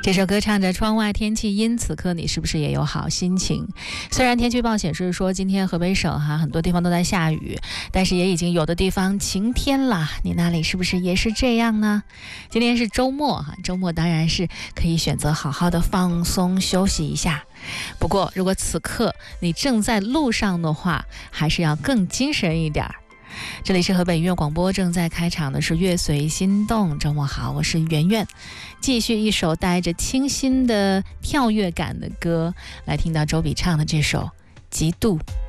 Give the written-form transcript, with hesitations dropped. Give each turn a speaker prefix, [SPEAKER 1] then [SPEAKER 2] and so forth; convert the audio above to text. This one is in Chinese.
[SPEAKER 1] 这首歌唱着窗外天气阴，此刻你是不是也有好心情？虽然天气预报显示说今天河北省很多地方都在下雨，但是也已经有的地方晴天了，你那里是不是也是这样呢？今天是周末周末当然是可以选择好好的放松休息一下。不过如果此刻你正在路上的话，还是要更精神一点。这里是河北音乐广播，正在开场的是乐随心动。周末好，我是圆圆，继续一首带着清新的跳跃感的歌，来听到周笔畅的这首《嫉妒》。